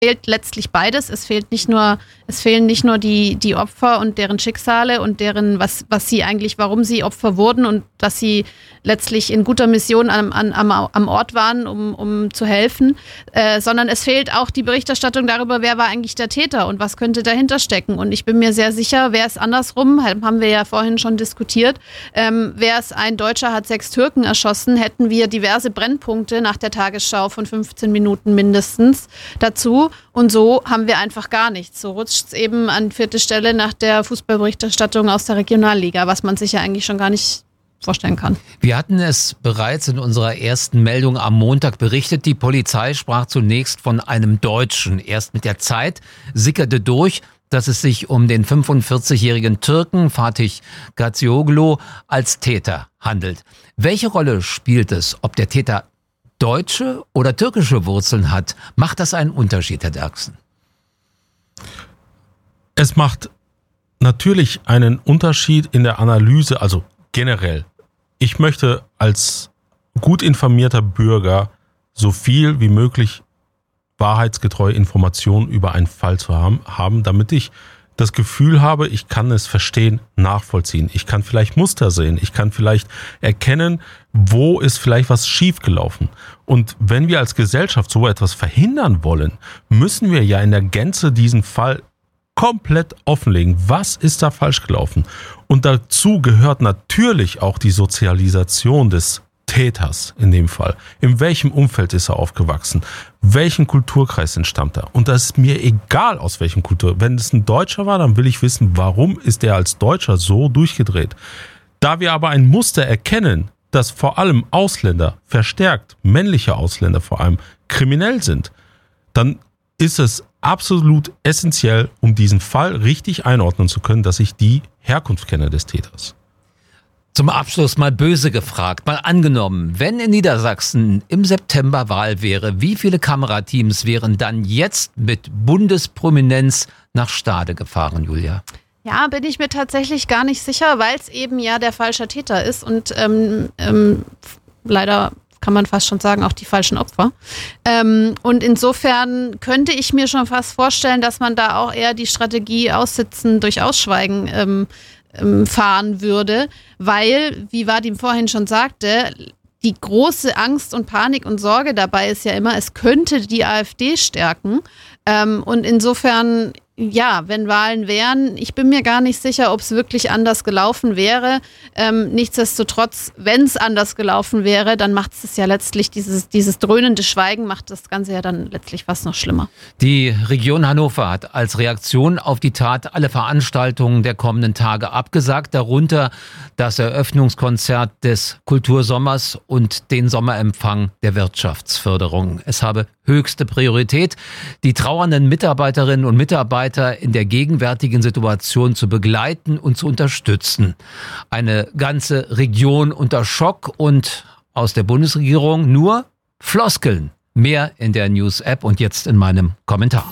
fehlt letztlich beides. Es fehlen nicht nur die Opfer und deren Schicksale und deren, warum sie Opfer wurden und dass sie letztlich in guter Mission am Ort waren, um zu helfen, sondern es fehlt auch die Berichterstattung darüber, wer war eigentlich der Täter und was könnte dahinter stecken. Und ich bin mir sehr sicher, wäre es andersrum, haben wir ja vorhin schon diskutiert, wäre es ein Deutscher hat 6 Türken erschossen, hätten wir diverse Brennpunkte nach der Tagesschau von 15 Minuten mindestens dazu. Und so haben wir einfach gar nichts. So rutscht es eben an 4. Stelle nach der Fußballberichterstattung aus der Regionalliga, was man sich ja eigentlich schon gar nicht vorstellen kann. Wir hatten es bereits in unserer ersten Meldung am Montag berichtet. Die Polizei sprach zunächst von einem Deutschen. Erst mit der Zeit sickerte durch, dass es sich um den 45-jährigen Türken Fatih Gazioglu als Täter handelt. Welche Rolle spielt es, ob der Täter deutsche oder türkische Wurzeln hat? Macht das einen Unterschied, Herr Derksen? Es macht natürlich einen Unterschied in der Analyse, also generell. Ich möchte als gut informierter Bürger so viel wie möglich wahrheitsgetreue Informationen über einen Fall zu haben, damit ich das Gefühl habe, ich kann es verstehen, nachvollziehen. Ich kann vielleicht Muster sehen. Ich kann vielleicht erkennen, wo ist vielleicht was schiefgelaufen. Und wenn wir als Gesellschaft so etwas verhindern wollen, müssen wir ja in der Gänze diesen Fall komplett offenlegen. Was ist da falsch gelaufen? Und dazu gehört natürlich auch die Sozialisation des Täters in dem Fall. In welchem Umfeld ist er aufgewachsen? Welchen Kulturkreis entstammt er? Und das ist mir egal, aus welchem Kultur. Wenn es ein Deutscher war, dann will ich wissen, warum ist er als Deutscher so durchgedreht? Da wir aber ein Muster erkennen, dass vor allem Ausländer, verstärkt männliche Ausländer vor allem, kriminell sind, dann ist es absolut essentiell, um diesen Fall richtig einordnen zu können, dass ich die Herkunft kenne des Täters. Zum Abschluss mal böse gefragt, mal angenommen, wenn in Niedersachsen im September Wahl wäre, wie viele Kamerateams wären dann jetzt mit Bundesprominenz nach Stade gefahren, Julia? Ja, bin ich mir tatsächlich gar nicht sicher, weil es eben ja der falsche Täter ist und leider kann man fast schon sagen, auch die falschen Opfer. Und insofern könnte ich mir schon fast vorstellen, dass man da auch eher die Strategie Aussitzen durch Ausschweigen fahren würde, weil, wie Vadim vorhin schon sagte, die große Angst und Panik und Sorge dabei ist ja immer, es könnte die AfD stärken. Und insofern, ja, wenn Wahlen wären, ich bin mir gar nicht sicher, ob es wirklich anders gelaufen wäre. Nichtsdestotrotz, wenn es anders gelaufen wäre, dann macht es ja letztlich, dieses dröhnende Schweigen macht das Ganze ja dann letztlich fast noch schlimmer. Die Region Hannover hat als Reaktion auf die Tat alle Veranstaltungen der kommenden Tage abgesagt, darunter das Eröffnungskonzert des Kultursommers und den Sommerempfang der Wirtschaftsförderung. Es habe höchste Priorität, die trauernden Mitarbeiterinnen und Mitarbeiter in der gegenwärtigen Situation zu begleiten und zu unterstützen. Eine ganze Region unter Schock und aus der Bundesregierung nur Floskeln. Mehr in der News-App und jetzt in meinem Kommentar.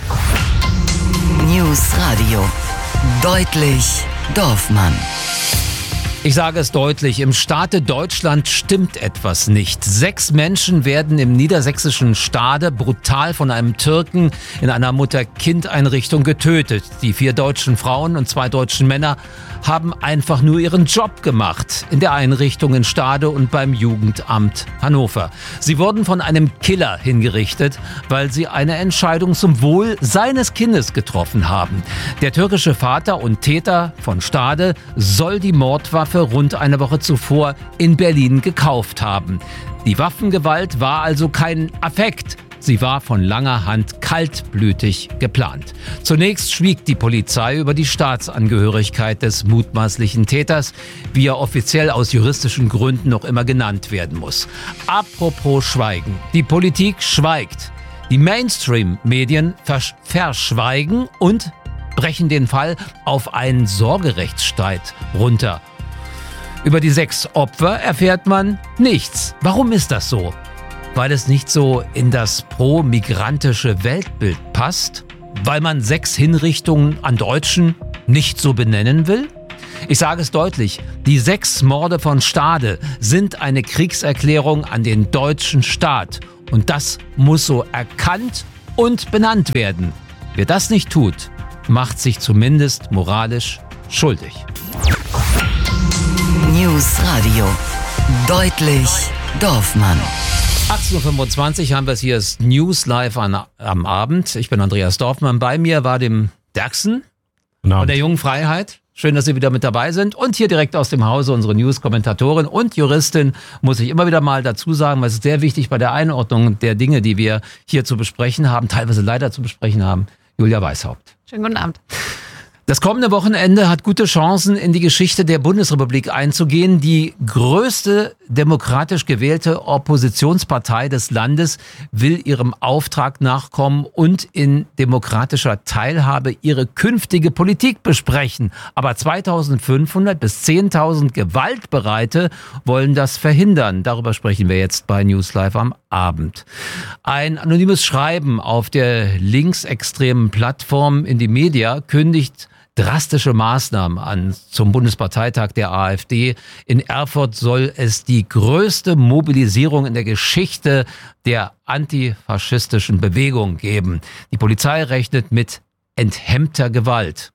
News Radio. Deutlich Dorfmann. Ich sage es deutlich, im Staate Deutschland stimmt etwas nicht. 6 Menschen werden im niedersächsischen Stade brutal von einem Türken in einer Mutter-Kind-Einrichtung getötet. Die 4 deutschen Frauen und 2 deutschen Männer haben einfach nur ihren Job gemacht in der Einrichtung in Stade und beim Jugendamt Hannover. Sie wurden von einem Killer hingerichtet, weil sie eine Entscheidung zum Wohl seines Kindes getroffen haben. Der türkische Vater und Täter von Stade soll die Mordwaffe rund eine Woche zuvor in Berlin gekauft haben. Die Waffengewalt war also kein Affekt. Sie war von langer Hand kaltblütig geplant. Zunächst schwieg die Polizei über die Staatsangehörigkeit des mutmaßlichen Täters, wie er offiziell aus juristischen Gründen noch immer genannt werden muss. Apropos Schweigen. Die Politik schweigt. Die Mainstream-Medien verschweigen und brechen den Fall auf einen Sorgerechtsstreit runter. Über die 6 Opfer erfährt man nichts. Warum ist das so? Weil es nicht so in das pro-migrantische Weltbild passt? Weil man 6 Hinrichtungen an Deutschen nicht so benennen will? Ich sage es deutlich, die 6 Morde von Stade sind eine Kriegserklärung an den deutschen Staat. Und das muss so erkannt und benannt werden. Wer das nicht tut, macht sich zumindest moralisch schuldig. News Radio. Deutlich Dorfmann. 18.25 Uhr haben wir es hier, ist News Live am Abend. Ich bin Andreas Dorfmann. Bei mir war dem Derksen von der Jungen Freiheit. Schön, dass Sie wieder mit dabei sind. Und hier direkt aus dem Hause unsere News-Kommentatorin und Juristin, muss ich immer wieder mal dazu sagen, weil es ist sehr wichtig bei der Einordnung der Dinge, die wir hier zu besprechen haben, teilweise leider zu besprechen haben, Julia Weishaupt. Schönen guten Abend. Das kommende Wochenende hat gute Chancen, in die Geschichte der Bundesrepublik einzugehen. Die größte demokratisch gewählte Oppositionspartei des Landes will ihrem Auftrag nachkommen und in demokratischer Teilhabe ihre künftige Politik besprechen. Aber 2.500 bis 10.000 Gewaltbereite wollen das verhindern. Darüber sprechen wir jetzt bei News Live am Abend. Ein anonymes Schreiben auf der linksextremen Plattform Indymedia kündigt drastische Maßnahmen an. Zum Bundesparteitag der AfD in Erfurt soll es die größte Mobilisierung in der Geschichte der antifaschistischen Bewegung geben. Die Polizei rechnet mit enthemmter Gewalt.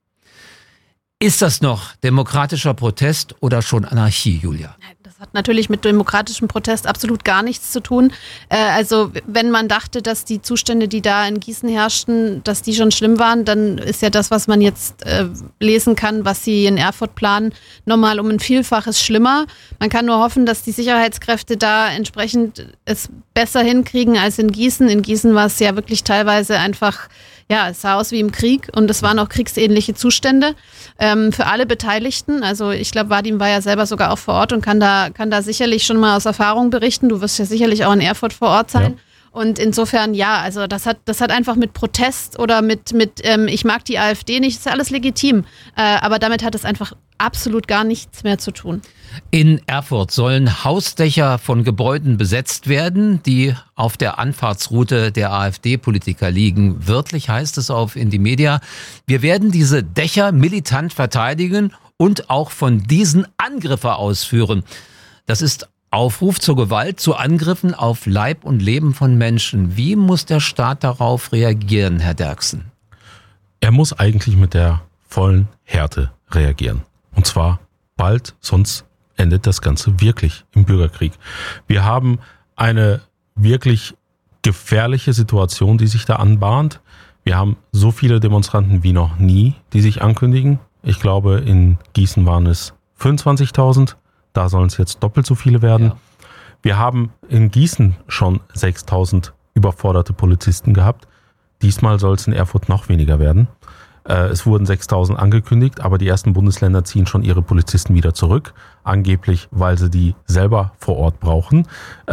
Ist das noch demokratischer Protest oder schon Anarchie, Julia? Das hat natürlich mit demokratischem Protest absolut gar nichts zu tun. Also wenn man dachte, dass die Zustände, die da in Gießen herrschten, dass die schon schlimm waren, dann ist ja das, was man jetzt lesen kann, was sie in Erfurt planen, nochmal um ein Vielfaches schlimmer. Man kann nur hoffen, dass die Sicherheitskräfte da entsprechend es besser hinkriegen als in Gießen. In Gießen war es ja wirklich teilweise einfach, ja, es sah aus wie im Krieg und es waren auch kriegsähnliche Zustände für alle Beteiligten. Also ich glaube, Vadim war ja selber sogar auch vor Ort und kann da sicherlich schon mal aus Erfahrung berichten. Du wirst ja sicherlich auch in Erfurt vor Ort sein. Ja. Und insofern, ja, also das hat einfach mit Protest oder mit ich mag die AfD nicht, ist ja alles legitim. Aber damit hat es einfach absolut gar nichts mehr zu tun. In Erfurt sollen Hausdächer von Gebäuden besetzt werden, die auf der Anfahrtsroute der AfD-Politiker liegen. Wörtlich heißt es auf Indymedia: Wir werden diese Dächer militant verteidigen und auch von diesen Angriffe ausführen. Das ist Aufruf zur Gewalt, zu Angriffen auf Leib und Leben von Menschen. Wie muss der Staat darauf reagieren, Herr Derksen? Er muss eigentlich mit der vollen Härte reagieren. Und zwar bald, sonst endet das Ganze wirklich im Bürgerkrieg. Wir haben eine wirklich gefährliche Situation, die sich da anbahnt. Wir haben so viele Demonstranten wie noch nie, die sich ankündigen. Ich glaube, in Gießen waren es 25.000. Da sollen es jetzt doppelt so viele werden. Ja. Wir haben in Gießen schon 6.000 überforderte Polizisten gehabt. Diesmal soll es in Erfurt noch weniger werden. Es wurden 6.000 angekündigt, aber die ersten Bundesländer ziehen schon ihre Polizisten wieder zurück. Angeblich, weil sie die selber vor Ort brauchen.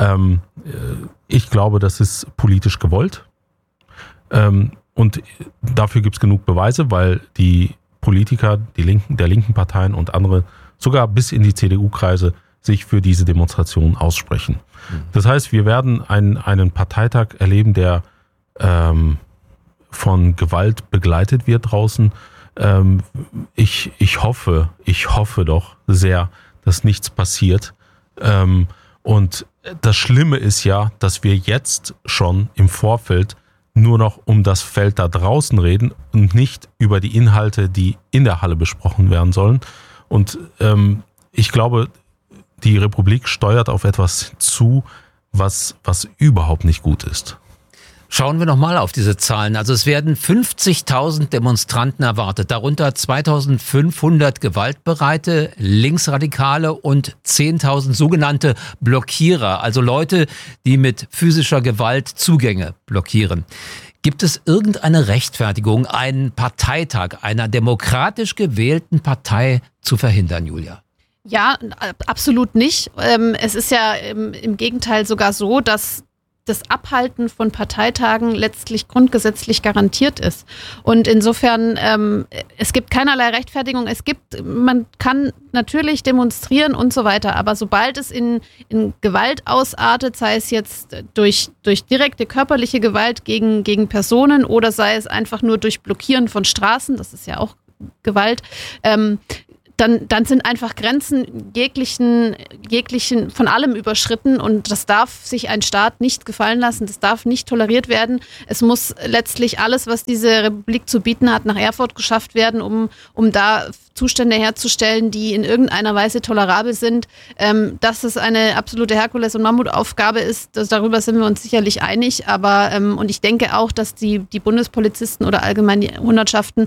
Ich glaube, das ist politisch gewollt. Und dafür gibt es genug Beweise, weil die Politiker der linken Parteien und andere sogar bis in die CDU-Kreise sich für diese Demonstration aussprechen. Das heißt, wir werden einen Parteitag erleben, der von Gewalt begleitet wird draußen. Ich hoffe doch sehr, dass nichts passiert. Und das Schlimme ist ja, dass wir jetzt schon im Vorfeld nur noch um das Feld da draußen reden und nicht über die Inhalte, die in der Halle besprochen werden sollen. Und ich glaube, die Republik steuert auf etwas zu, was überhaupt nicht gut ist. Schauen wir nochmal auf diese Zahlen. Also es werden 50.000 Demonstranten erwartet, darunter 2.500 Gewaltbereite, Linksradikale und 10.000 sogenannte Blockierer, also Leute, die mit physischer Gewalt Zugänge blockieren. Gibt es irgendeine Rechtfertigung, einen Parteitag einer demokratisch gewählten Partei zu verhindern, Julia? Ja, absolut nicht. Es ist ja im Gegenteil sogar so, dass das Abhalten von Parteitagen letztlich grundgesetzlich garantiert ist. Und insofern, es gibt keinerlei Rechtfertigung. Man kann natürlich demonstrieren und so weiter, aber sobald es in Gewalt ausartet, sei es jetzt durch direkte körperliche Gewalt gegen Personen oder sei es einfach nur durch Blockieren von Straßen, das ist ja auch Gewalt, dann sind einfach Grenzen jeglichen von allem überschritten und das darf sich ein Staat nicht gefallen lassen, das darf nicht toleriert werden. Es muss letztlich alles, was diese Republik zu bieten hat, nach Erfurt geschafft werden, um da Zustände herzustellen, die in irgendeiner Weise tolerabel sind. Dass es eine absolute Herkules- und Mammutaufgabe ist, darüber sind wir uns sicherlich einig, aber und ich denke auch, dass die Bundespolizisten oder allgemein die Hundertschaften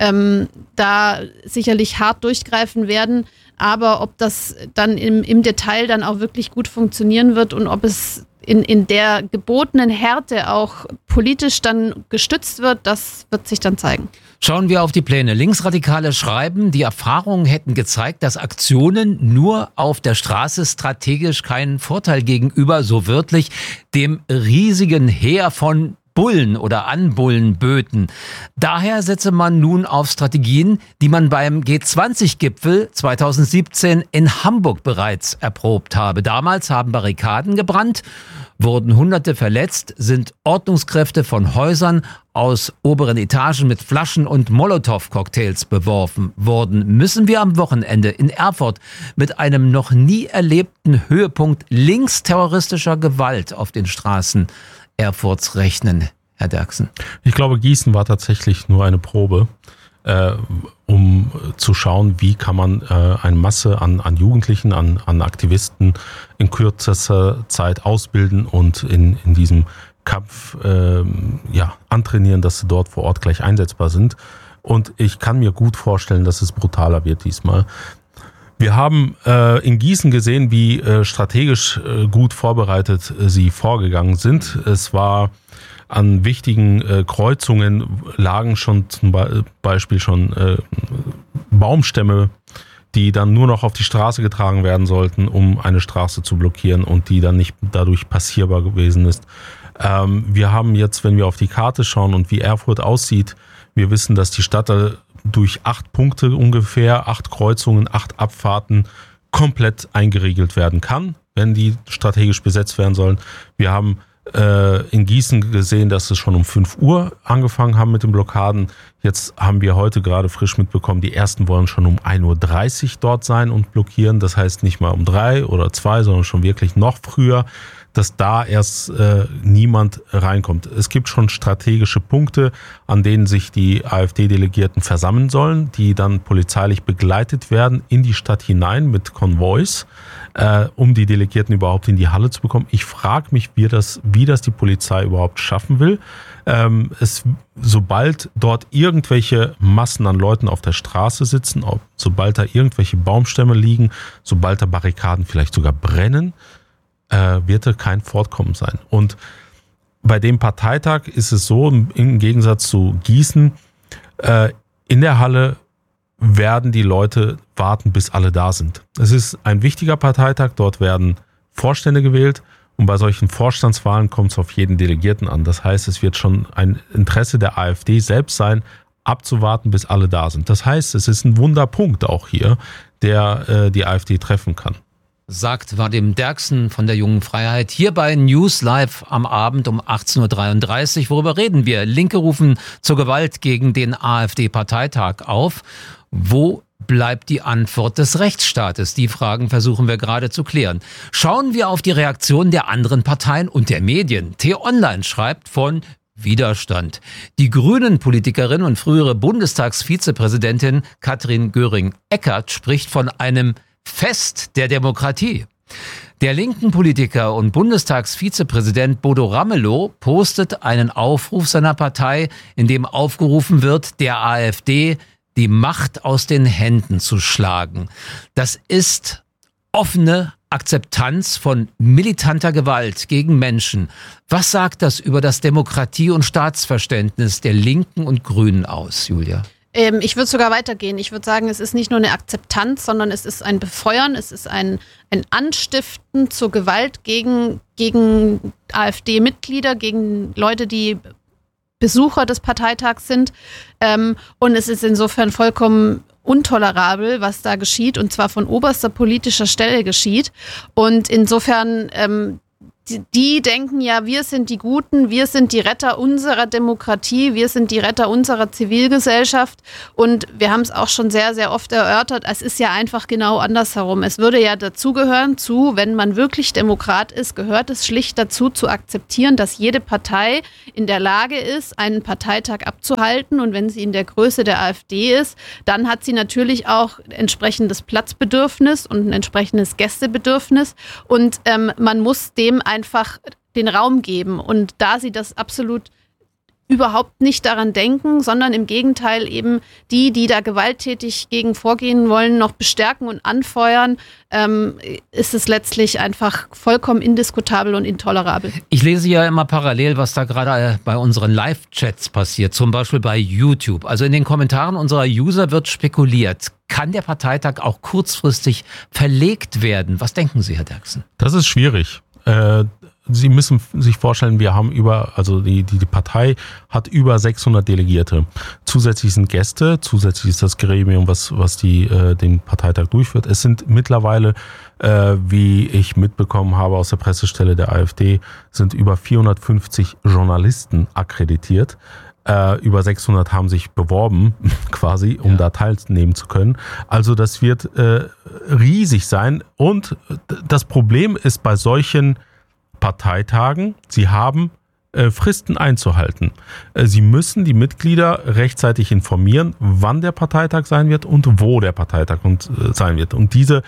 da sicherlich hart durchgreifen werden, aber ob das dann im Detail dann auch wirklich gut funktionieren wird und ob es in der gebotenen Härte auch politisch dann gestützt wird, das wird sich dann zeigen. Schauen wir auf die Pläne. Linksradikale schreiben, die Erfahrungen hätten gezeigt, dass Aktionen nur auf der Straße strategisch keinen Vorteil gegenüber, so wörtlich, dem riesigen Heer von Bullen oder Anbullen böten. Daher setze man nun auf Strategien, die man beim G20-Gipfel 2017 in Hamburg bereits erprobt habe. Damals haben Barrikaden gebrannt, wurden Hunderte verletzt, sind Ordnungskräfte von Häusern aus oberen Etagen mit Flaschen und Molotow-Cocktails beworfen worden. Müssen wir am Wochenende in Erfurt mit einem noch nie erlebten Höhepunkt linksterroristischer Gewalt auf den Straßen Erfurts rechnen, Herr Derksen? Ich glaube, Gießen war tatsächlich nur eine Probe, um zu schauen, wie kann man eine Masse an Jugendlichen, an Aktivisten in kürzester Zeit ausbilden und in diesem Kampf antrainieren, dass sie dort vor Ort gleich einsetzbar sind. Und ich kann mir gut vorstellen, dass es brutaler wird diesmal. Wir haben in Gießen gesehen, wie strategisch gut vorbereitet sie vorgegangen sind. Es war an wichtigen Kreuzungen lagen schon zum Beispiel schon Baumstämme, die dann nur noch auf die Straße getragen werden sollten, um eine Straße zu blockieren und die dann nicht dadurch passierbar gewesen ist. Wir haben jetzt, wenn wir auf die Karte schauen und wie Erfurt aussieht, wir wissen, dass die Stadt durch 8 Punkte ungefähr, 8 Kreuzungen, 8 Abfahrten komplett eingeriegelt werden kann, wenn die strategisch besetzt werden sollen. Wir haben in Gießen gesehen, dass es schon um 5 Uhr angefangen haben mit den Blockaden. Jetzt haben wir heute gerade frisch mitbekommen, die ersten wollen schon um 1.30 Uhr dort sein und blockieren. Das heißt nicht mal um 3 oder 2, sondern schon wirklich noch früher, dass da erst niemand reinkommt. Es gibt schon strategische Punkte, an denen sich die AfD-Delegierten versammeln sollen, die dann polizeilich begleitet werden in die Stadt hinein mit Konvois, um die Delegierten überhaupt in die Halle zu bekommen. Ich frage mich, wie das die Polizei überhaupt schaffen will. Sobald dort irgendwelche Massen an Leuten auf der Straße sitzen, sobald da irgendwelche Baumstämme liegen, sobald da Barrikaden vielleicht sogar brennen, wird da kein Fortkommen sein. Und bei dem Parteitag ist es so, im Gegensatz zu Gießen, in der Halle werden die Leute warten, bis alle da sind. Es ist ein wichtiger Parteitag, dort werden Vorstände gewählt und bei solchen Vorstandswahlen kommt es auf jeden Delegierten an. Das heißt, es wird schon ein Interesse der AfD selbst sein, abzuwarten, bis alle da sind. Das heißt, es ist ein Wunderpunkt auch hier, der die AfD treffen kann. Sagt Vadim Derksen von der Jungen Freiheit hier bei News Live am Abend um 18.33 Uhr. Worüber reden wir? Linke rufen zur Gewalt gegen den AfD-Parteitag auf. Wo bleibt die Antwort des Rechtsstaates? Die Fragen versuchen wir gerade zu klären. Schauen wir auf die Reaktion der anderen Parteien und der Medien. T-Online schreibt von Widerstand. Die Grünen-Politikerin und frühere Bundestagsvizepräsidentin Katrin Göring-Eckardt spricht von einem Fest der Demokratie. Der linken Politiker und Bundestagsvizepräsident Bodo Ramelow postet einen Aufruf seiner Partei, in dem aufgerufen wird, der AfD die Macht aus den Händen zu schlagen. Das ist offene Akzeptanz von militanter Gewalt gegen Menschen. Was sagt das über das Demokratie- und Staatsverständnis der Linken und Grünen aus, Julia? Ich würde sogar weitergehen. Ich würde sagen, es ist nicht nur eine Akzeptanz, sondern es ist ein Befeuern, es ist ein Anstiften zur Gewalt gegen AfD-Mitglieder, gegen Leute, die Besucher des Parteitags sind. Und es ist insofern vollkommen untolerabel, was da geschieht, und zwar von oberster politischer Stelle geschieht. Und insofern die denken ja, wir sind die Guten, wir sind die Retter unserer Demokratie, wir sind die Retter unserer Zivilgesellschaft und wir haben es auch schon sehr, sehr oft erörtert, es ist ja einfach genau andersherum. Es würde ja dazugehören, wenn man wirklich Demokrat ist, gehört es schlicht dazu zu akzeptieren, dass jede Partei in der Lage ist, einen Parteitag abzuhalten und wenn sie in der Größe der AfD ist, dann hat sie natürlich auch entsprechendes Platzbedürfnis und ein entsprechendes Gästebedürfnis und man muss dem einfach den Raum geben. Und da sie das absolut überhaupt nicht daran denken, sondern im Gegenteil eben die da gewalttätig gegen vorgehen wollen, noch bestärken und anfeuern, ist es letztlich einfach vollkommen indiskutabel und intolerabel. Ich lese ja immer parallel, was da gerade bei unseren Live-Chats passiert, zum Beispiel bei YouTube. Also in den Kommentaren unserer User wird spekuliert, kann der Parteitag auch kurzfristig verlegt werden? Was denken Sie, Herr Derksen? Das ist schwierig. Sie müssen sich vorstellen, wir haben die Partei hat über 600 Delegierte. Zusätzlich sind Gäste, zusätzlich ist das Gremium, was den Parteitag durchführt. Es sind mittlerweile, wie ich mitbekommen habe aus der Pressestelle der AfD, sind über 450 Journalisten akkreditiert. Über 600 haben sich beworben, quasi, um da teilnehmen zu können. Also das wird riesig sein. Und das Problem ist bei solchen Parteitagen, sie haben Fristen einzuhalten. Sie müssen die Mitglieder rechtzeitig informieren, wann der Parteitag sein wird und wo der Parteitag sein wird. Und diese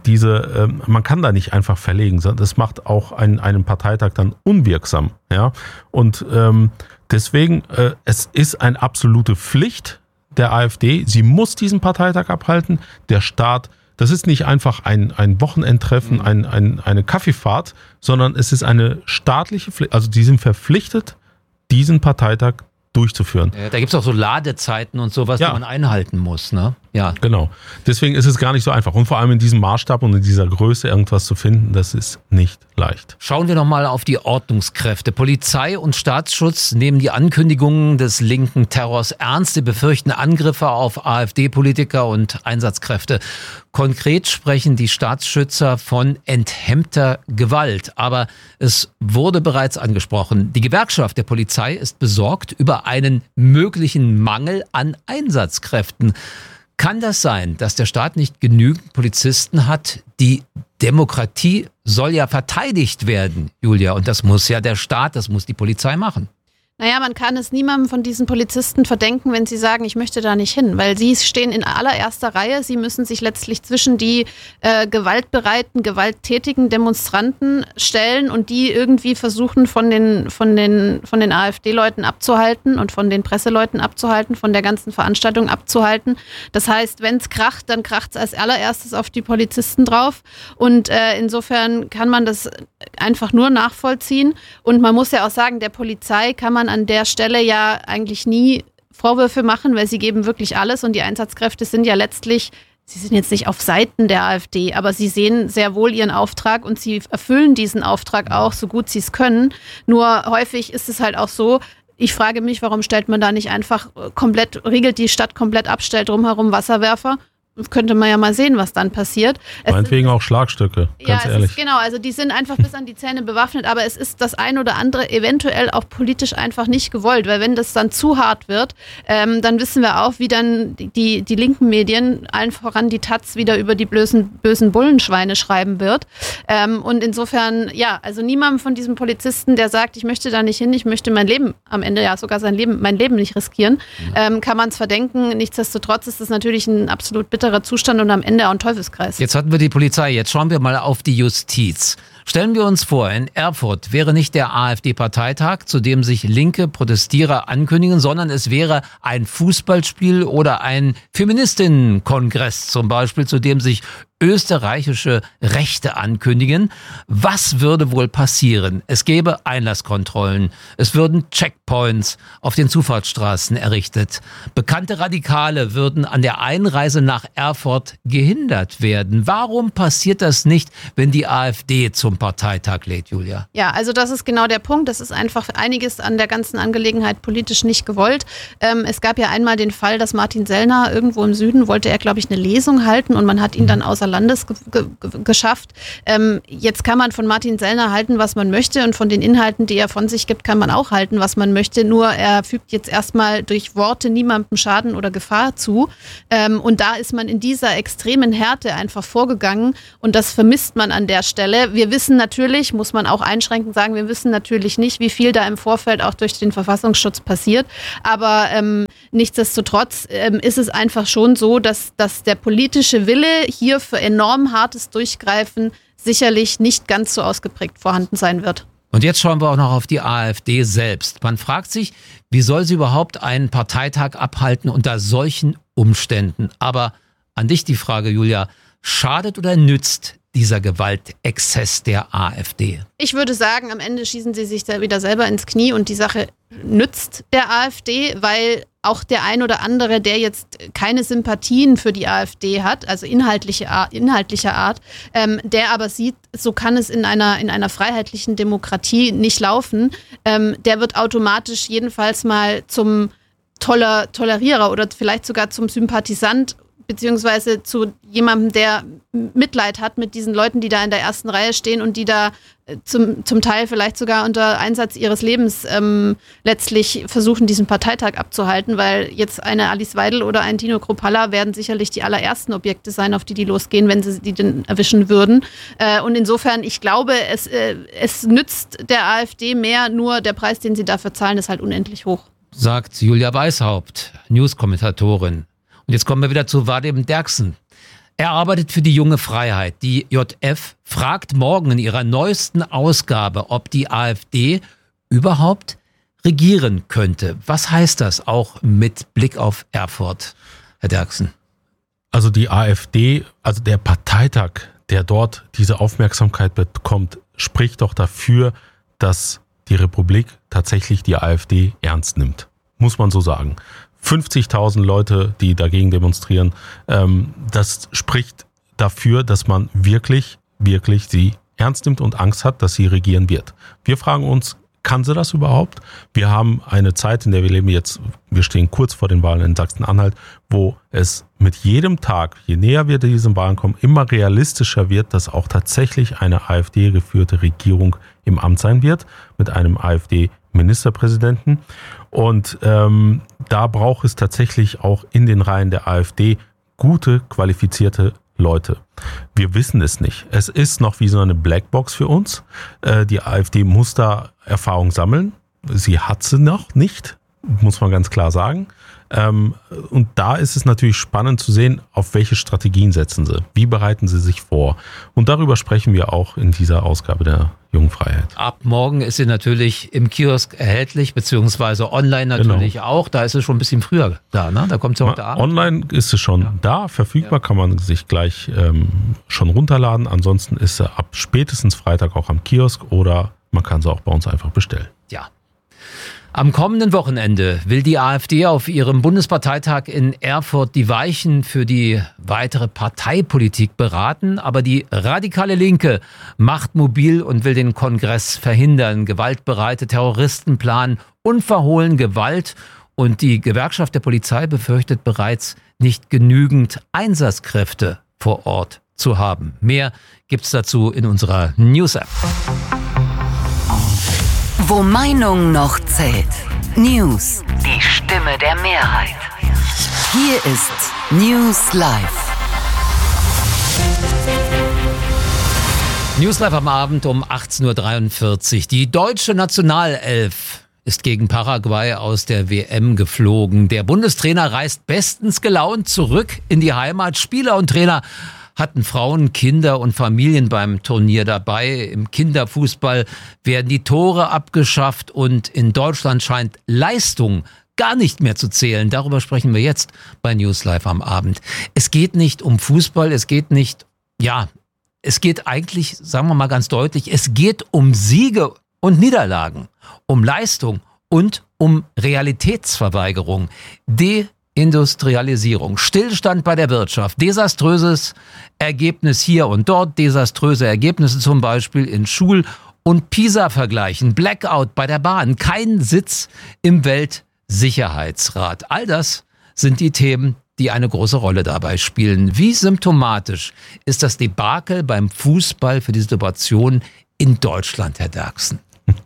man kann da nicht einfach verlegen, sondern das macht auch einen Parteitag dann unwirksam. Ja? Und deswegen, es ist eine absolute Pflicht der AfD. Sie muss diesen Parteitag abhalten. Der Staat, das ist nicht einfach ein Wochenendtreffen, eine Kaffeefahrt, sondern es ist eine staatliche Pflicht. Also die sind verpflichtet, diesen Parteitag durchzuführen. Da gibt es auch so Ladezeiten und sowas, die man einhalten muss, ne? Ja. Genau. Deswegen ist es gar nicht so einfach. Und vor allem in diesem Maßstab und in dieser Größe irgendwas zu finden, das ist nicht leicht. Schauen wir nochmal auf die Ordnungskräfte. Polizei und Staatsschutz nehmen die Ankündigungen des linken Terrors ernst. Sie befürchten Angriffe auf AfD-Politiker und Einsatzkräfte. Konkret sprechen die Staatsschützer von enthemmter Gewalt. Aber es wurde bereits angesprochen. Die Gewerkschaft der Polizei ist besorgt über einen möglichen Mangel an Einsatzkräften. Kann das sein, dass der Staat nicht genügend Polizisten hat? Die Demokratie soll ja verteidigt werden, Julia. Und das muss ja der Staat, das muss die Polizei machen. Naja, man kann es niemandem von diesen Polizisten verdenken, wenn sie sagen, ich möchte da nicht hin, weil sie stehen in allererster Reihe. Sie müssen sich letztlich zwischen die gewaltbereiten, gewalttätigen Demonstranten stellen und die irgendwie versuchen von den AfD-Leuten abzuhalten und von den Presseleuten abzuhalten, von der ganzen Veranstaltung abzuhalten. Das heißt, wenn es kracht, dann kracht es als allererstes auf die Polizisten drauf und insofern kann man das einfach nur nachvollziehen und man muss ja auch sagen, der Polizei kann man an der Stelle ja eigentlich nie Vorwürfe machen, weil sie geben wirklich alles und die Einsatzkräfte sind ja letztlich, sie sind jetzt nicht auf Seiten der AfD, aber sie sehen sehr wohl ihren Auftrag und sie erfüllen diesen Auftrag auch, so gut sie es können. Nur häufig ist es halt auch so, ich frage mich, warum stellt man da nicht einfach regelt die Stadt komplett ab, stellt drumherum Wasserwerfer? Könnte man ja mal sehen, was dann passiert. Meinetwegen auch Schlagstöcke, ganz ehrlich. Genau, also die sind einfach bis an die Zähne bewaffnet, aber es ist das ein oder andere eventuell auch politisch einfach nicht gewollt, weil wenn das dann zu hart wird, dann wissen wir auch, wie dann die linken Medien, allen voran die Taz, wieder über die bösen Bullenschweine schreiben wird. Und insofern, ja, also niemandem von diesem Polizisten, der sagt, ich möchte da nicht hin, ich möchte mein Leben, am Ende ja sogar mein Leben nicht riskieren, kann man es verdenken. Nichtsdestotrotz ist es natürlich ein absolut bitterer Zustand und am Ende auch ein Teufelskreis. Jetzt hatten wir die Polizei, jetzt schauen wir mal auf die Justiz. Stellen wir uns vor, in Erfurt wäre nicht der AfD-Parteitag, zu dem sich linke Protestierer ankündigen, sondern es wäre ein Fußballspiel oder ein Feministinnenkongress zum Beispiel, zu dem sich österreichische Rechte ankündigen. Was würde wohl passieren? Es gäbe Einlasskontrollen. Es würden Checkpoints auf den Zufahrtsstraßen errichtet. Bekannte Radikale würden an der Einreise nach Erfurt gehindert werden. Warum passiert das nicht, wenn die AfD zum Parteitag lädt, Julia? Ja, also das ist genau der Punkt. Das ist einfach einiges an der ganzen Angelegenheit politisch nicht gewollt. Es gab ja einmal den Fall, dass Martin Sellner irgendwo im Süden wollte er, glaube ich, eine Lesung halten und man hat ihn dann außer Landes geschafft. Jetzt kann man von Martin Sellner halten, was man möchte, und von den Inhalten, die er von sich gibt, kann man auch halten, was man möchte. Nur er fügt jetzt erstmal durch Worte niemandem Schaden oder Gefahr zu. Und da ist man in dieser extremen Härte einfach vorgegangen, und das vermisst man an der Stelle. Wir wissen natürlich, muss man auch einschränkend sagen, wir wissen natürlich nicht, wie viel da im Vorfeld auch durch den Verfassungsschutz passiert. Aber nichtsdestotrotz ist es einfach schon so, dass der politische Wille hier für enorm hartes Durchgreifen sicherlich nicht ganz so ausgeprägt vorhanden sein wird. Und jetzt schauen wir auch noch auf die AfD selbst. Man fragt sich, wie soll sie überhaupt einen Parteitag abhalten unter solchen Umständen? Aber an dich die Frage, Julia, schadet oder nützt dieser Gewaltexzess der AfD? Ich würde sagen, am Ende schießen sie sich da wieder selber ins Knie, und die Sache nützt der AfD, weil auch der ein oder andere, der jetzt keine Sympathien für die AfD hat, also inhaltlicher Art, der aber sieht, so kann es in einer freiheitlichen Demokratie nicht laufen, der wird automatisch jedenfalls mal zum Tolerierer oder vielleicht sogar zum Sympathisant, beziehungsweise zu jemandem, der Mitleid hat mit diesen Leuten, die da in der ersten Reihe stehen und die da zum Teil vielleicht sogar unter Einsatz ihres Lebens letztlich versuchen, diesen Parteitag abzuhalten, weil jetzt eine Alice Weidel oder ein Tino Kruppalla werden sicherlich die allerersten Objekte sein, auf die losgehen, wenn sie die denn erwischen würden. Und insofern, ich glaube, es nützt der AfD mehr, nur der Preis, den sie dafür zahlen, ist halt unendlich hoch. Sagt Julia Weishaupt, News-Kommentatorin. Und jetzt kommen wir wieder zu Vadim Derksen. Er arbeitet für die Junge Freiheit. Die JF fragt morgen in ihrer neuesten Ausgabe, ob die AfD überhaupt regieren könnte. Was heißt das auch mit Blick auf Erfurt, Herr Derksen? Also die AfD, also der Parteitag, der dort diese Aufmerksamkeit bekommt, spricht doch dafür, dass die Republik tatsächlich die AfD ernst nimmt. Muss man so sagen. 50.000 Leute, die dagegen demonstrieren, das spricht dafür, dass man wirklich sie ernst nimmt und Angst hat, dass sie regieren wird. Wir fragen uns, kann sie das überhaupt? Wir haben eine Zeit, in der wir leben jetzt, wir stehen kurz vor den Wahlen in Sachsen-Anhalt, wo es mit jedem Tag, je näher wir diesen Wahlen kommen, immer realistischer wird, dass auch tatsächlich eine AfD-geführte Regierung im Amt sein wird, mit einem AfD-Ministerpräsidenten. Und da braucht es tatsächlich auch in den Reihen der AfD gute, qualifizierte Leute. Wir wissen es nicht. Es ist noch wie so eine Blackbox für uns. Die AfD muss da Erfahrung sammeln. Sie hat sie noch nicht, muss man ganz klar sagen. Und da ist es natürlich spannend zu sehen, auf welche Strategien setzen sie. Wie bereiten sie sich vor? Und darüber sprechen wir auch in dieser Ausgabe der Jungen Freiheit. Ab morgen ist sie natürlich im Kiosk erhältlich, beziehungsweise online natürlich auch. Da ist sie schon ein bisschen früher da, ne? Da kommt sie heute Abend. Online ist sie schon da, verfügbar, kann man sich gleich schon runterladen. Ansonsten ist sie ab spätestens Freitag auch am Kiosk oder man kann sie auch bei uns einfach bestellen. Ja. Am kommenden Wochenende will die AfD auf ihrem Bundesparteitag in Erfurt die Weichen für die weitere Parteipolitik beraten. Aber die radikale Linke macht mobil und will den Kongress verhindern. Gewaltbereite Terroristen planen unverhohlen Gewalt. Und die Gewerkschaft der Polizei befürchtet bereits, nicht genügend Einsatzkräfte vor Ort zu haben. Mehr gibt's dazu in unserer News-App. Wo Meinung noch zählt. News. Die Stimme der Mehrheit. Hier ist News Live. News Live am Abend um 18.43 Uhr. Die deutsche Nationalelf ist gegen Paraguay aus der WM geflogen. Der Bundestrainer reist bestens gelaunt zurück in die Heimat. Spieler und Trainer hatten Frauen, Kinder und Familien beim Turnier dabei. Im Kinderfußball werden die Tore abgeschafft und in Deutschland scheint Leistung gar nicht mehr zu zählen. Darüber sprechen wir jetzt bei News Live am Abend. Es geht nicht um Fußball, es geht eigentlich, sagen wir mal ganz deutlich, es geht um Siege und Niederlagen, um Leistung und um Realitätsverweigerung. Deindustrialisierung, Stillstand bei der Wirtschaft, desaströses Ergebnis hier und dort, desaströse Ergebnisse zum Beispiel in Schul- und PISA-Vergleichen, Blackout bei der Bahn, kein Sitz im Weltsicherheitsrat. All das sind die Themen, die eine große Rolle dabei spielen. Wie symptomatisch ist das Debakel beim Fußball für die Situation in Deutschland, Herr Derksen?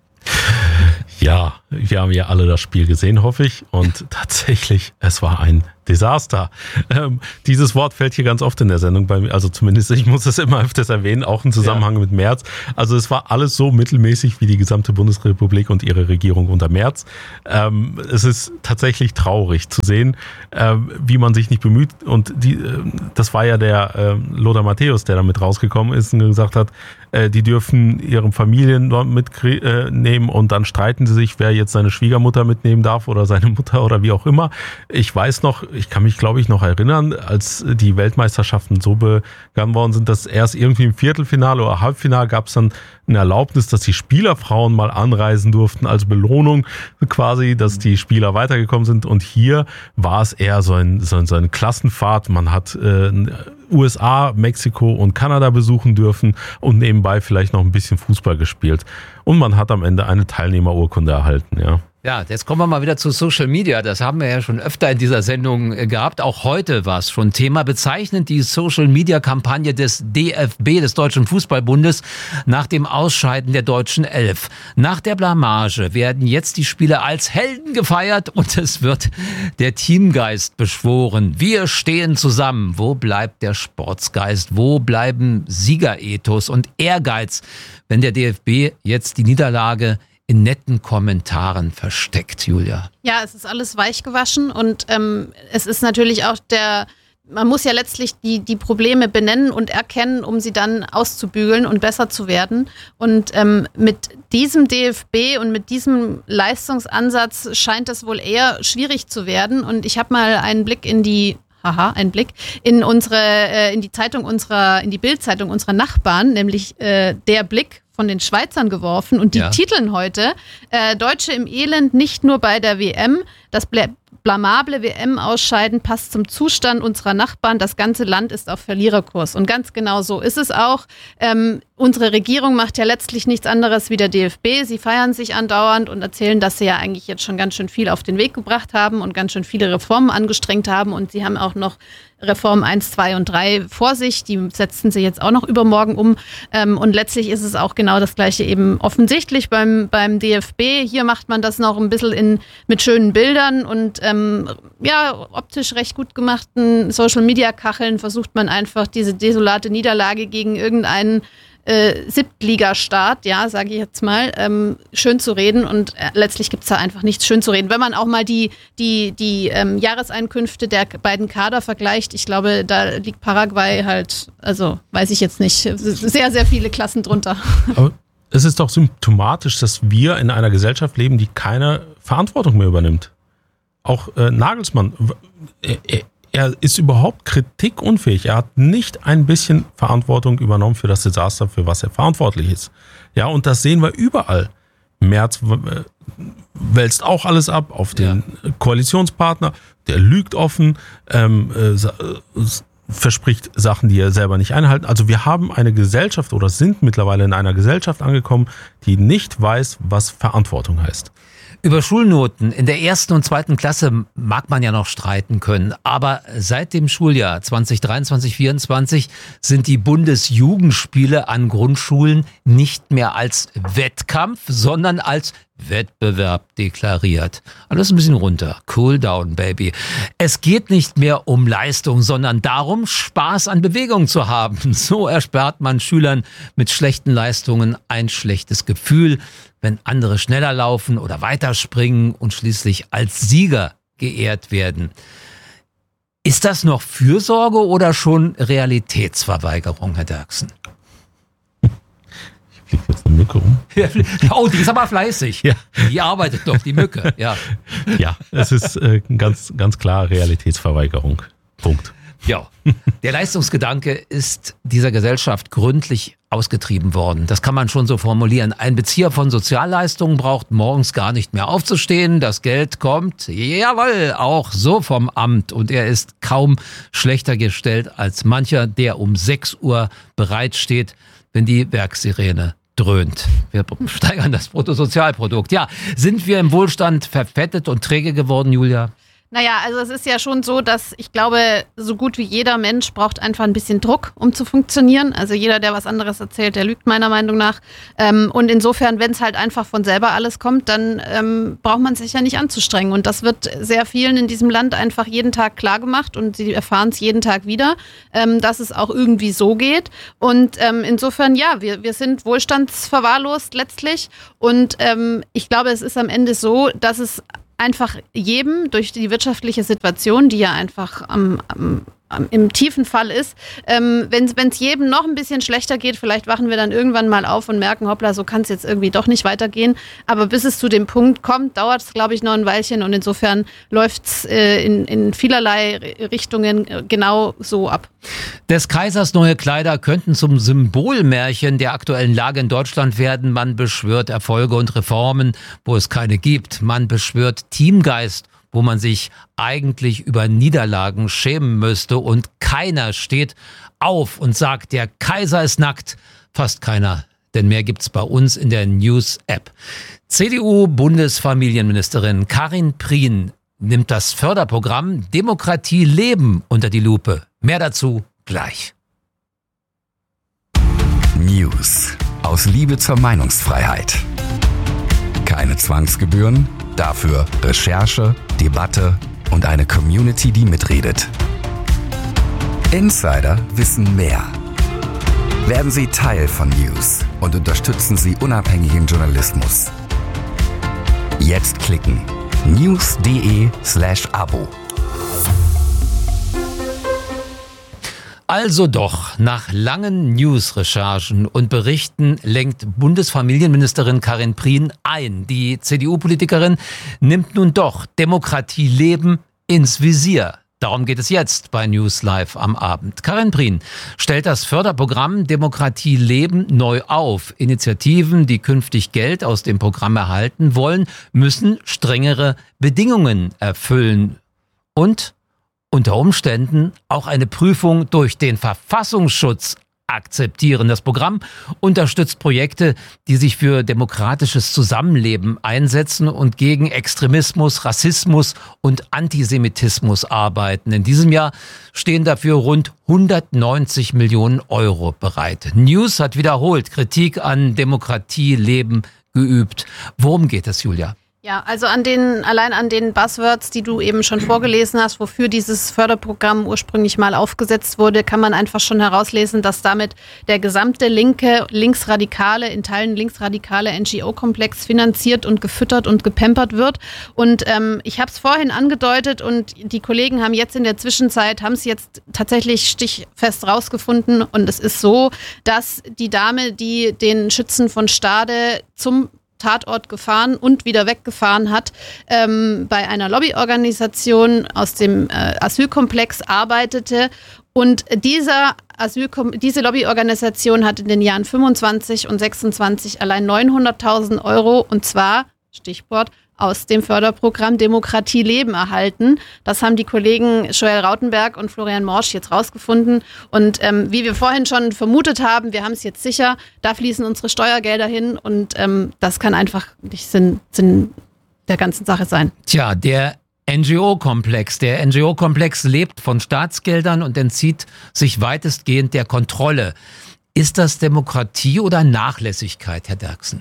Ja, wir haben ja alle das Spiel gesehen, hoffe ich. Und tatsächlich, es war ein Desaster. Dieses Wort fällt hier ganz oft in der Sendung bei mir. Also zumindest, ich muss es immer öfters erwähnen, auch im Zusammenhang mit Merz. Also es war alles so mittelmäßig wie die gesamte Bundesrepublik und ihre Regierung unter Merz. Es ist tatsächlich traurig zu sehen, wie man sich nicht bemüht. Und das war ja der Lothar Matthäus, der damit rausgekommen ist und gesagt hat, die dürfen ihre Familien dort mitnehmen und dann streiten sie sich, wer jetzt seine Schwiegermutter mitnehmen darf oder seine Mutter oder wie auch immer. Ich weiß noch, ich kann mich, glaube ich, noch erinnern, als die Weltmeisterschaften so begangen worden sind, dass erst irgendwie im Viertelfinale oder Halbfinale gab es dann eine Erlaubnis, dass die Spielerfrauen mal anreisen durften als Belohnung quasi, dass die Spieler weitergekommen sind. Und hier war es eher so eine Klassenfahrt. Man hat USA, Mexiko und Kanada besuchen dürfen und nebenbei vielleicht noch ein bisschen Fußball gespielt. Und man hat am Ende eine Teilnehmerurkunde erhalten, ja. Ja, jetzt kommen wir mal wieder zu Social Media. Das haben wir ja schon öfter in dieser Sendung gehabt. Auch heute war es schon Thema. Bezeichnend die Social Media Kampagne des DFB, des Deutschen Fußballbundes, nach dem Ausscheiden der deutschen Elf. Nach der Blamage werden jetzt die Spieler als Helden gefeiert und es wird der Teamgeist beschworen. Wir stehen zusammen. Wo bleibt der Sportsgeist? Wo bleiben Siegerethos und Ehrgeiz, wenn der DFB jetzt die Niederlage in netten Kommentaren versteckt, Julia? Ja, es ist alles weich gewaschen und es ist natürlich auch man muss ja letztlich die Probleme benennen und erkennen, um sie dann auszubügeln und besser zu werden. Und mit diesem DFB und mit diesem Leistungsansatz scheint es wohl eher schwierig zu werden. Und ich habe mal einen Blick in die in die Bild-Zeitung unserer Nachbarn, nämlich der Blick von den Schweizern geworfen und die titeln heute, Deutsche im Elend nicht nur bei der WM, das blamable WM-Ausscheiden passt zum Zustand unserer Nachbarn, das ganze Land ist auf Verliererkurs. Und ganz genau so ist es auch. Unsere Regierung macht ja letztlich nichts anderes wie der DFB. Sie feiern sich andauernd und erzählen, dass sie ja eigentlich jetzt schon ganz schön viel auf den Weg gebracht haben und ganz schön viele Reformen angestrengt haben. Und sie haben auch noch Reform 1, 2 und 3 vor sich. Die setzen sie jetzt auch noch übermorgen um. Und letztlich ist es auch genau das Gleiche eben offensichtlich beim DFB. Hier macht man das noch ein bisschen mit schönen Bildern und optisch recht gut gemachten Social-Media-Kacheln versucht man einfach diese desolate Niederlage gegen irgendeinen Siebtligastaat, sage ich jetzt mal, schön zu reden und letztlich gibt es da einfach nichts schön zu reden. Wenn man auch mal die Jahreseinkünfte der beiden Kader vergleicht, ich glaube, da liegt Paraguay halt, also weiß ich jetzt nicht, sehr, sehr viele Klassen drunter. Aber es ist doch symptomatisch, dass wir in einer Gesellschaft leben, die keine Verantwortung mehr übernimmt. Auch Nagelsmann, er ist überhaupt kritikunfähig. Er hat nicht ein bisschen Verantwortung übernommen für das Desaster, für was er verantwortlich ist. Ja, und das sehen wir überall. Merz wälzt auch alles ab auf den Koalitionspartner. Der lügt offen, verspricht Sachen, die er selber nicht einhalten. Also wir haben eine Gesellschaft oder sind mittlerweile in einer Gesellschaft angekommen, die nicht weiß, was Verantwortung heißt. Über Schulnoten in der 1. und 2. Klasse mag man ja noch streiten können, aber seit dem Schuljahr 2023/24 sind die Bundesjugendspiele an Grundschulen nicht mehr als Wettkampf, sondern als Wettbewerb deklariert. Alles ein bisschen runter. Cool down, baby. Es geht nicht mehr um Leistung, sondern darum, Spaß an Bewegung zu haben. So erspart man Schülern mit schlechten Leistungen ein schlechtes Gefühl, wenn andere schneller laufen oder weiterspringen und schließlich als Sieger geehrt werden. Ist das noch Fürsorge oder schon Realitätsverweigerung, Herr Derksen? Fliegt jetzt eine Mücke rum? Oh, die ist aber fleißig. Ja. Die arbeitet doch, die Mücke. Ja, es ist ganz, ganz klar Realitätsverweigerung. Punkt. Ja, der Leistungsgedanke ist dieser Gesellschaft gründlich ausgetrieben worden. Das kann man schon so formulieren. Ein Bezieher von Sozialleistungen braucht morgens gar nicht mehr aufzustehen. Das Geld kommt, jawohl, auch so vom Amt. Und er ist kaum schlechter gestellt als mancher, der um 6 Uhr bereitsteht, wenn die Werkssirene dröhnt. Wir steigern das Bruttosozialprodukt. Ja, sind wir im Wohlstand verfettet und träge geworden, Julia? Naja, also es ist ja schon so, dass ich glaube, so gut wie jeder Mensch braucht einfach ein bisschen Druck, um zu funktionieren. Also jeder, der was anderes erzählt, der lügt meiner Meinung nach. Und insofern, wenn es halt einfach von selber alles kommt, dann braucht man sich ja nicht anzustrengen. Und das wird sehr vielen in diesem Land einfach jeden Tag klar gemacht und sie erfahren es jeden Tag wieder, dass es auch irgendwie so geht. Und insofern, ja, wir sind wohlstandsverwahrlost letztlich. Und ich glaube, es ist am Ende so, dass es einfach jedem durch die wirtschaftliche Situation, die ja einfach im tiefen Fall ist, wenn es jedem noch ein bisschen schlechter geht, vielleicht wachen wir dann irgendwann mal auf und merken, hoppla, so kann es jetzt irgendwie doch nicht weitergehen. Aber bis es zu dem Punkt kommt, dauert es, glaube ich, noch ein Weilchen und insofern läuft es in vielerlei Richtungen genau so ab. Des Kaisers neue Kleider könnten zum Symbolmärchen der aktuellen Lage in Deutschland werden. Man beschwört Erfolge und Reformen, wo es keine gibt. Man beschwört Teamgeist, wo man sich eigentlich über Niederlagen schämen müsste und keiner steht auf und sagt, der Kaiser ist nackt. Fast keiner, denn mehr gibt's bei uns in der News-App. CDU-Bundesfamilienministerin Karin Prien nimmt das Förderprogramm Demokratie leben unter die Lupe. Mehr dazu gleich. News aus Liebe zur Meinungsfreiheit. Keine Zwangsgebühren, dafür Recherche, Debatte und eine Community, die mitredet. Insider wissen mehr. Werden Sie Teil von News und unterstützen Sie unabhängigen Journalismus. Jetzt klicken news.de/Abo. Also doch, nach langen News-Recherchen und Berichten lenkt Bundesfamilienministerin Karin Prien ein. Die CDU-Politikerin nimmt nun doch Demokratie leben ins Visier. Darum geht es jetzt bei News Live am Abend. Karin Prien stellt das Förderprogramm Demokratie leben neu auf. Initiativen, die künftig Geld aus dem Programm erhalten wollen, müssen strengere Bedingungen erfüllen und unter Umständen auch eine Prüfung durch den Verfassungsschutz akzeptieren. Das Programm unterstützt Projekte, die sich für demokratisches Zusammenleben einsetzen und gegen Extremismus, Rassismus und Antisemitismus arbeiten. In diesem Jahr stehen dafür rund 190 Millionen Euro bereit. News hat wiederholt Kritik an Demokratie leben geübt. Worum geht es, Julia? Ja, also allein an den Buzzwords, die du eben schon vorgelesen hast, wofür dieses Förderprogramm ursprünglich mal aufgesetzt wurde, kann man einfach schon herauslesen, dass damit der gesamte in Teilen linksradikale NGO-Komplex finanziert und gefüttert und gepampert wird. Und ich habe es vorhin angedeutet und die Kollegen haben jetzt in der Zwischenzeit, haben es jetzt tatsächlich stichfest rausgefunden und es ist so, dass die Dame, die den Schützen von Stade zum Tatort gefahren und wieder weggefahren hat, bei einer Lobbyorganisation aus dem Asylkomplex arbeitete. Und diese Lobbyorganisation hat in den Jahren 25 und 26 allein 900.000 Euro und zwar, Stichwort, aus dem Förderprogramm Demokratie leben erhalten. Das haben die Kollegen Joel Rautenberg und Florian Morsch jetzt rausgefunden. Und wie wir vorhin schon vermutet haben, wir haben es jetzt sicher, da fließen unsere Steuergelder hin und das kann einfach nicht Sinn der ganzen Sache sein. Tja, der NGO-Komplex lebt von Staatsgeldern und entzieht sich weitestgehend der Kontrolle. Ist das Demokratie oder Nachlässigkeit, Herr Derksen?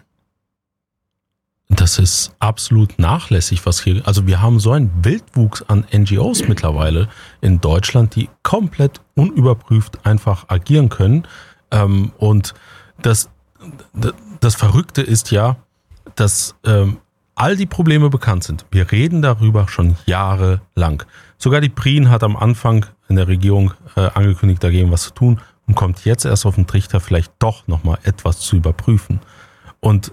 Das ist absolut nachlässig, also wir haben so einen Wildwuchs an NGOs mittlerweile in Deutschland, die komplett unüberprüft einfach agieren können. Und das Verrückte ist ja, dass all die Probleme bekannt sind. Wir reden darüber schon jahrelang. Sogar die Prien hat am Anfang in der Regierung angekündigt, dagegen was zu tun und kommt jetzt erst auf den Trichter, vielleicht doch nochmal etwas zu überprüfen. Und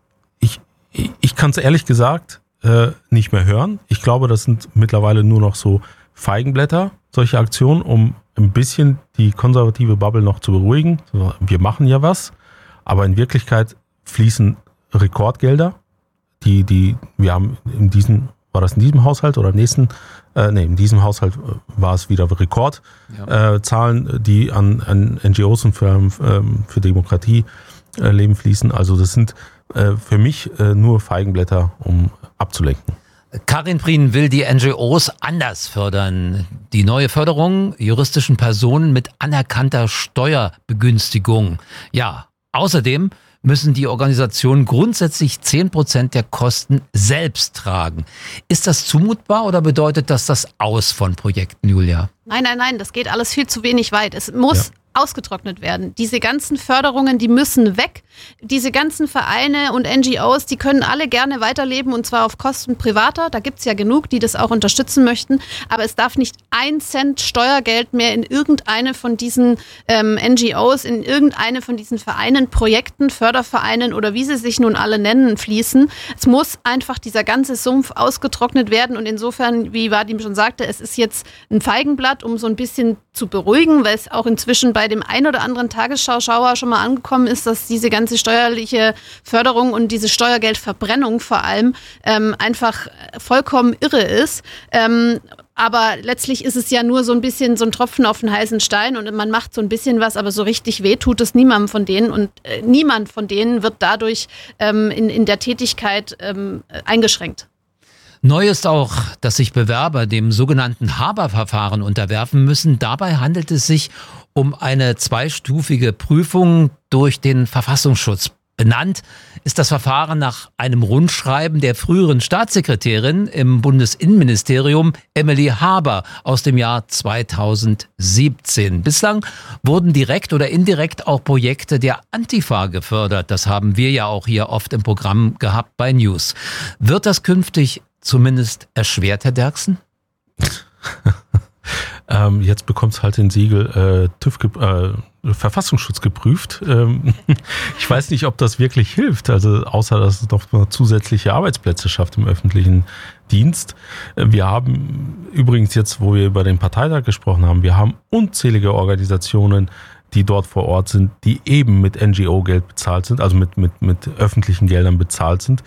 ich kann es ehrlich gesagt nicht mehr hören. Ich glaube, das sind mittlerweile nur noch so Feigenblätter, solche Aktionen, um ein bisschen die konservative Bubble noch zu beruhigen. Wir machen ja was, aber in Wirklichkeit fließen Rekordgelder, die wir haben in diesem Haushalt oder im nächsten? In diesem Haushalt war es wieder Rekordzahlen, die an NGOs und für Demokratie leben fließen. Also das sind für mich nur Feigenblätter, um abzulenken. Karin Prien will die NGOs anders fördern. Die neue Förderung juristischen Personen mit anerkannter Steuerbegünstigung. Ja, außerdem müssen die Organisationen grundsätzlich 10% der Kosten selbst tragen. Ist das zumutbar oder bedeutet das Aus von Projekten, Julia? Nein, das geht alles viel zu wenig weit. Es muss ausgetrocknet werden. Diese ganzen Förderungen, die müssen weg. Diese ganzen Vereine und NGOs, die können alle gerne weiterleben und zwar auf Kosten Privater. Da gibt es ja genug, die das auch unterstützen möchten. Aber es darf nicht 1 Cent Steuergeld mehr in irgendeine von diesen NGOs, in irgendeine von diesen Vereinen, Projekten, Fördervereinen oder wie sie sich nun alle nennen, fließen. Es muss einfach dieser ganze Sumpf ausgetrocknet werden und insofern, wie Vadim schon sagte, es ist jetzt ein Feigenblatt, um so ein bisschen zu beruhigen, weil es auch inzwischen bei dem ein oder anderen Tagesschau-Schauer schon mal angekommen ist, dass diese ganze steuerliche Förderung und diese Steuergeldverbrennung vor allem einfach vollkommen irre ist. Aber letztlich ist es ja nur so ein bisschen so ein Tropfen auf den heißen Stein und man macht so ein bisschen was, aber so richtig weh tut es niemandem von denen und niemand von denen wird dadurch in der Tätigkeit eingeschränkt. Neu ist auch, dass sich Bewerber dem sogenannten Haber-Verfahren unterwerfen müssen. Dabei handelt es sich um eine zweistufige Prüfung durch den Verfassungsschutz. Benannt ist das Verfahren nach einem Rundschreiben der früheren Staatssekretärin im Bundesinnenministerium, Emily Haber, aus dem Jahr 2017. Bislang wurden direkt oder indirekt auch Projekte der Antifa gefördert. Das haben wir ja auch hier oft im Programm gehabt bei News. Wird das künftig zumindest erschwert, Herr Derksen? Jetzt bekommt es halt den Siegel Verfassungsschutz geprüft. Ich weiß nicht, ob das wirklich hilft, also außer dass es noch mal zusätzliche Arbeitsplätze schafft im öffentlichen Dienst. Wir haben übrigens jetzt, wo wir über den Parteitag gesprochen haben, wir haben unzählige Organisationen, die dort vor Ort sind, die eben mit NGO-Geld bezahlt sind, also mit öffentlichen Geldern bezahlt sind.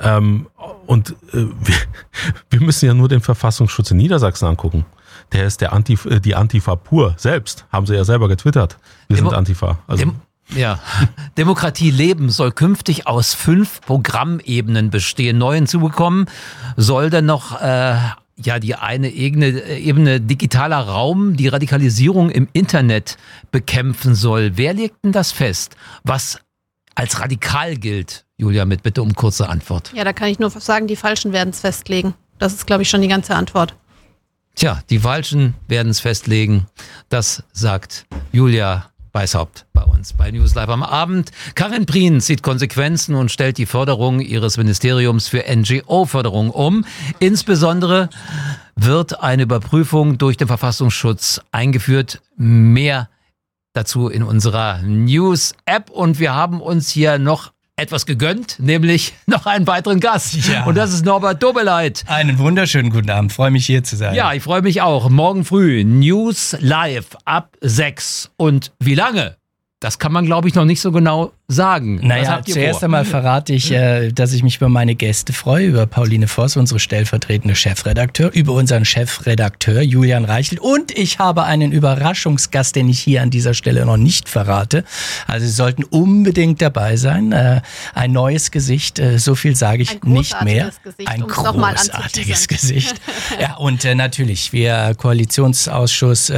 Wir müssen ja nur den Verfassungsschutz in Niedersachsen angucken. Der ist die Antifa pur selbst. Haben sie ja selber getwittert. Wir sind Antifa. Also. Demokratie leben soll künftig aus 5 Programmebenen bestehen. Neu hinzugekommen soll dann noch die eine Ebene digitaler Raum, die Radikalisierung im Internet bekämpfen soll. Wer legt denn das fest? Was als radikal gilt? Julia, mit Bitte um kurze Antwort. Ja, da kann ich nur sagen, die Falschen werden es festlegen. Das ist, glaube ich, schon die ganze Antwort. Tja, die Falschen werden es festlegen. Das sagt Julia Weishaupt bei uns bei News Live am Abend. Karin Prien zieht Konsequenzen und stellt die Förderung ihres Ministeriums für NGO-Förderung um. Insbesondere wird eine Überprüfung durch den Verfassungsschutz eingeführt. Mehr dazu in unserer News-App. Und wir haben uns hier noch etwas gegönnt, nämlich noch einen weiteren Gast. Ja. Und das ist Norbert Dobeleit. Einen wunderschönen guten Abend. Freue mich, hier zu sein. Ja, ich freue mich auch. Morgen früh News Live ab 6. Und wie lange? Das kann man, glaube ich, noch nicht so genau sagen. Naja, zuerst einmal verrate ich, dass ich mich über meine Gäste freue, über Pauline Voss, unsere stellvertretende Chefredakteur, über unseren Chefredakteur Julian Reichelt und ich habe einen Überraschungsgast, den ich hier an dieser Stelle noch nicht verrate. Also Sie sollten unbedingt dabei sein. Ein neues Gesicht, so viel sage ich nicht mehr. Ein großartiges Gesicht. Ja, und natürlich, wir Koalitionsausschuss,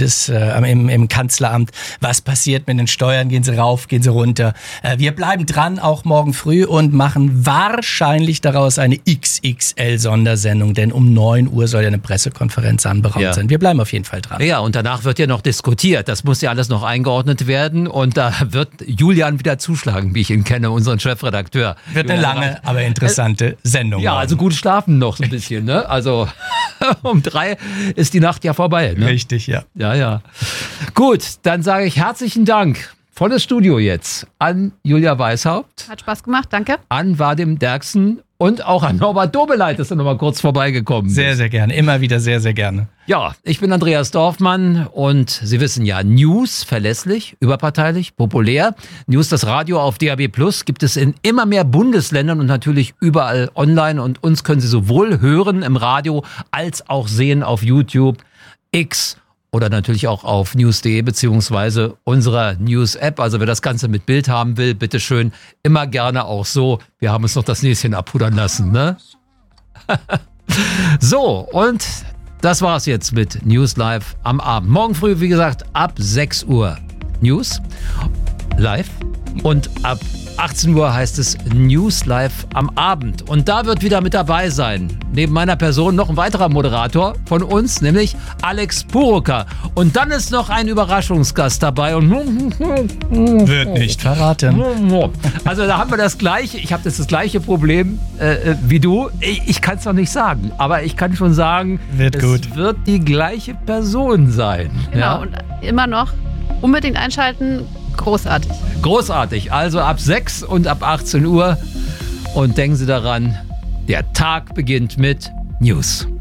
im Kanzleramt, was passiert mit den Steuern, gehen sie rauf, gehen sie runter. Wir bleiben dran, auch morgen früh und machen wahrscheinlich daraus eine XXL-Sondersendung, denn um 9 Uhr soll ja eine Pressekonferenz anberaumt sein. Wir bleiben auf jeden Fall dran. Ja, und danach wird ja noch diskutiert. Das muss ja alles noch eingeordnet werden und da wird Julian wieder zuschlagen, wie ich ihn kenne, unseren Chefredakteur. Wird eine lange, aber interessante Sendung. Ja, also gut schlafen noch so ein bisschen, ne? Also um 3 ist die Nacht ja vorbei, ne? Richtig, ja. Ja. Gut, dann sage ich herzlichen Dank. Volles Studio jetzt an Julia Weishaupt. Hat Spaß gemacht, danke. An Vadim Derksen und auch an Norbert Dobeleit, dass er nochmal kurz vorbeigekommen ist. Sehr, sehr gerne. Immer wieder sehr, sehr gerne. Ja, ich bin Andreas Dorfmann und Sie wissen ja, News, verlässlich, überparteilich, populär. News, das Radio auf DAB+ gibt es in immer mehr Bundesländern und natürlich überall online. Und uns können Sie sowohl hören im Radio als auch sehen auf YouTube, X oder natürlich auch auf news.de beziehungsweise unserer News-App. Also wer das Ganze mit Bild haben will, bitteschön, immer gerne auch so. Wir haben uns noch das Näschen abpudern lassen, ne? So, und das war's jetzt mit News Live am Abend. Morgen früh, wie gesagt, ab 6 Uhr News live und ab 18 Uhr heißt es News Live am Abend. Und da wird wieder mit dabei sein, neben meiner Person noch ein weiterer Moderator von uns, nämlich Alex Puroka. Und dann ist noch ein Überraschungsgast dabei. Und wird nicht verraten. Also da haben wir das Gleiche. Ich habe das gleiche Problem wie du. Ich kann es noch nicht sagen, aber ich kann schon sagen, wird gut. Wird die gleiche Person sein. Genau, ja? und immer noch unbedingt einschalten. Großartig. Großartig. Also ab 6 und ab 18 Uhr. Und denken Sie daran, der Tag beginnt mit News.